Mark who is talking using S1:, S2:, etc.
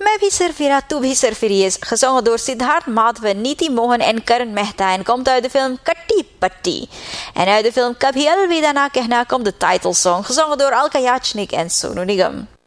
S1: मैं भी surfira, तू भी surfiri is gezongen door Siddharth Madhav, Neeti Mohan en Karan Mehta en komt uit de film Katti Patti. En uit de film Kabhi Alvida Na Kehna komt de titelsong gezongen door Alka Yachnik en Sonu Nigam.